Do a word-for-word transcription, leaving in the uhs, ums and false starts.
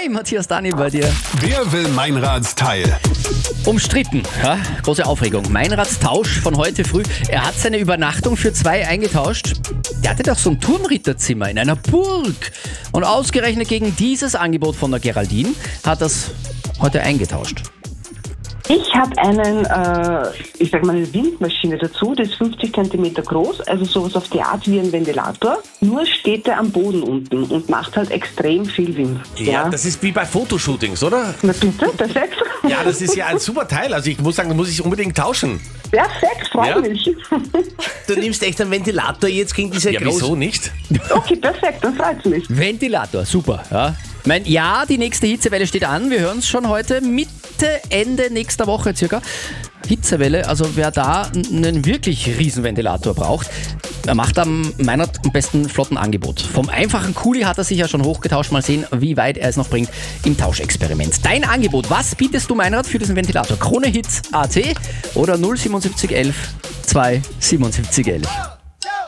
Matthias Dani bei dir. Wer will Meinrads Teil? Umstritten, ja? Große Aufregung. Meinrads Tausch von heute früh. Er hat seine Übernachtung für zwei eingetauscht. Der hatte doch so ein Turmritterzimmer in einer Burg. Und ausgerechnet gegen dieses Angebot von der Geraldine hat das heute eingetauscht. Ich habe einen, äh, ich sag mal, eine Windmaschine dazu, die ist fünfzig Zentimeter groß, also sowas auf die Art wie ein Ventilator. Nur steht der am Boden unten und macht halt extrem viel Wind. Ja, das ist wie bei Fotoshootings, oder? Na bitte, perfekt. Ja, das ist ja ein super Teil. Also ich muss sagen, das muss ich unbedingt tauschen. Perfekt, freut Ja. mich. Du nimmst echt einen Ventilator jetzt gegen diese Ja, großen... wieso nicht? Okay, perfekt, dann freut's mich. Ventilator, super. Ja. Ich mein, ja, die nächste Hitzewelle steht an. Wir hören es schon heute, Mitte, Ende nächster Woche circa. Hitzewelle, also wer da einen wirklich riesen Ventilator braucht, er macht am Meinrad am besten flotten Angebot. Vom einfachen Kuli hat er sich ja schon hochgetauscht. Mal sehen, wie weit er es noch bringt im Tauschexperiment. Dein Angebot, was bietest du Meinrad für diesen Ventilator? Krone Hits A T oder null sieben sieben eins elf zwei sieben sieben elf?